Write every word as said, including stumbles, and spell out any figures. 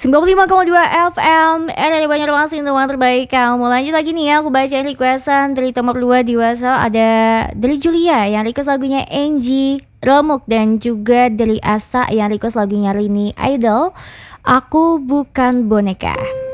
sembilan puluh lima koma dua F M Ada banyak ruang yang terbaik kamu. Lanjut lagi nih ya, aku baca requestan dari nomor dua di WhatsApp. Ada dari Julia yang request lagunya Angie Remuk, dan juga dari Asa yang request lagunya Rini Idol, Aku Bukan Boneka.